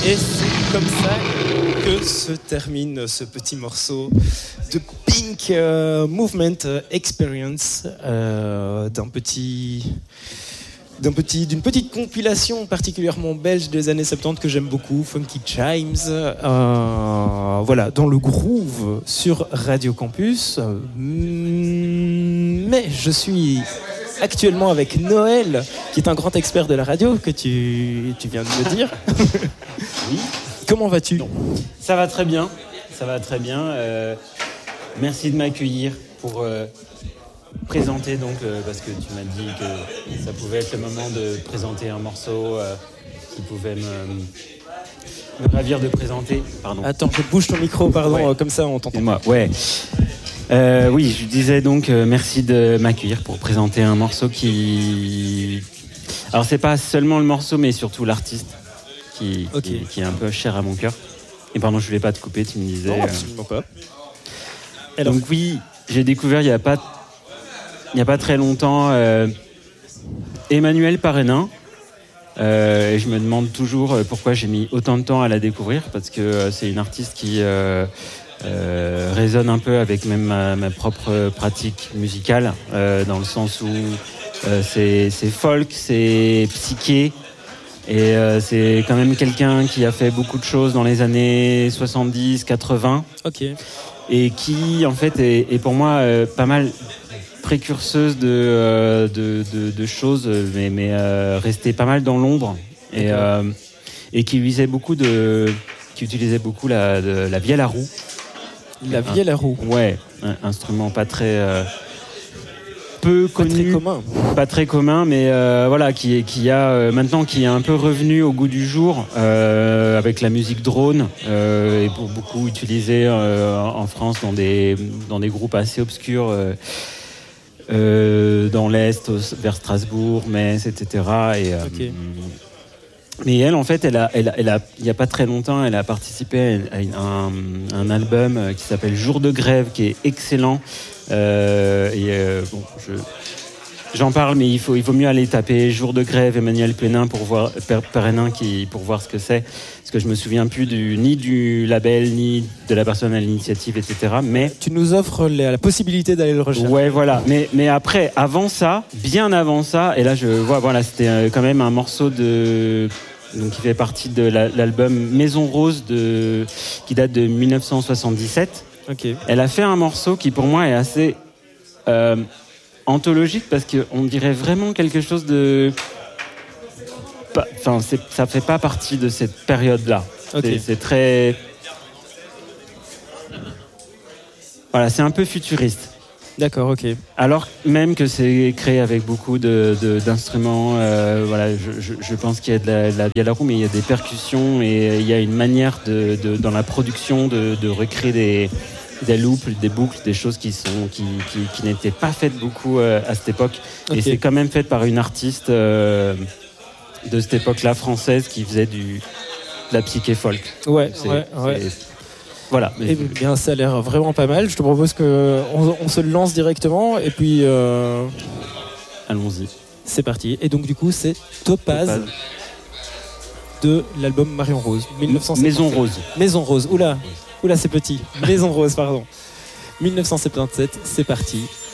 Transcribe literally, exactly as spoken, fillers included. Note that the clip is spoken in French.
Et c'est comme ça que se termine ce petit morceau de Pink euh, Movement Experience, euh, d'un petit, d'un petit, d'une petite compilation particulièrement belge des années soixante-dix que j'aime beaucoup, Funky Chimes. Euh, voilà, dans le groove sur Radio Campus. Mais je suis actuellement avec Noël, qui est un grand expert de la radio, que tu, tu viens de me dire. Oui. Comment vas-tu ? Ça va très bien, ça va très bien. Euh, merci de m'accueillir pour euh, présenter, donc, euh, parce que tu m'as dit que ça pouvait être le moment de présenter un morceau euh, qui pouvait me, me ravir de présenter. Pardon. Attends, je bouge ton micro, pardon, Ouais. euh, comme ça on t'entend. Excuse-moi, ouais. Euh, oui, je disais donc euh, merci de m'accueillir pour présenter un morceau qui... Alors c'est pas seulement le morceau, mais surtout l'artiste qui, Ok. qui, qui est un peu cher à mon cœur. Et pardon, je voulais pas te couper, tu me disais... Non, euh, absolument pas. Alors, Donc oui, j'ai découvert il y a pas, il y a pas très longtemps euh, Emmanuelle Parénin. Euh, et je me demande toujours pourquoi j'ai mis autant de temps à la découvrir, parce que euh, c'est une artiste qui... Euh, Euh, résonne un peu avec même ma, ma propre pratique musicale, euh, dans le sens où euh, c'est, c'est folk, c'est psyché, et euh, c'est quand même quelqu'un qui a fait beaucoup de choses dans les années soixante-dix quatre-vingts, ok. et qui en fait est, est pour moi euh, pas mal précurseuse de, euh, de, de, de choses, mais, mais euh, restée pas mal dans l'ombre, et, euh, et qui utilisait beaucoup de, qui utilisait beaucoup la, de, la vielle à roue. La vielle à roue. Ouais, un instrument pas très euh, peu Pas connu, très commun. pas très commun, mais euh, voilà, qui qui a euh, maintenant qui est un peu revenu au goût du jour euh, avec la musique drone euh, et pour beaucoup utilisé euh, en France dans des dans des groupes assez obscurs. Euh, euh, dans l'Est, vers Strasbourg, Metz, et cetera. Et, euh, Ok. mais elle, en fait, elle a, elle a, elle a, il n'y a pas très longtemps, elle a participé à un, un album qui s'appelle Jour de grève, qui est excellent. Euh, et euh, bon, je, j'en parle, mais il faut, il vaut mieux aller taper Jour de grève, Emmanuelle Pénin pour voir, Parénin, qui, pour voir ce que c'est. Parce que je me souviens plus du, ni du label, ni de la personne à l'initiative, et cetera. Mais Tu nous offres la, la possibilité d'aller le rechercher. ouais, voilà. Mais, mais après, avant ça, bien avant ça, et là je vois, voilà, c'était quand même un morceau de, donc qui fait partie de la, l'album Maison Rose de, qui date de dix-neuf cent soixante-dix-sept. Ok. Elle a fait un morceau qui pour moi est assez euh, anthologique, parce qu'on dirait vraiment quelque chose de, enfin, c'est, ça fait pas partie de cette période-là. Ok. C'est, c'est très, voilà, c'est un peu futuriste. D'accord, ok. Alors même que c'est créé avec beaucoup de, de, d'instruments, euh, voilà, je, je, je pense qu'il y a de la, de la vielle à roue, mais il y a des percussions et il y a une manière de, de, dans la production de, de recréer des, des loops, des boucles, des choses qui, sont, qui, qui, qui n'étaient pas faites beaucoup euh, à cette époque. Ok. Et c'est quand même fait par une artiste euh, de cette époque-là, française, qui faisait du, de la psyché folk. Ouais, C'est, ouais, ouais. c'est, voilà. Eh bien, ça a l'air vraiment pas mal. Je te propose qu'on on se lance directement et puis euh, Allons-y. c'est parti. Et donc du coup, c'est Topaz, Topaz. de l'album Marion Rose, dix-neuf cent soixante-sept. Maison Rose. Maison Rose. Oula, oula, c'est petit. Maison Rose, pardon. dix-neuf cent soixante-dix-sept. C'est parti.